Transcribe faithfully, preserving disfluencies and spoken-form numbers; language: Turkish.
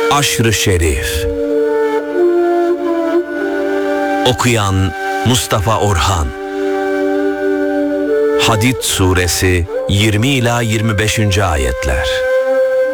Aşr-ı Şerif. Okuyan Mustafa Orhan. Hadid suresi yirmi ila yirmi beşinci ayetler.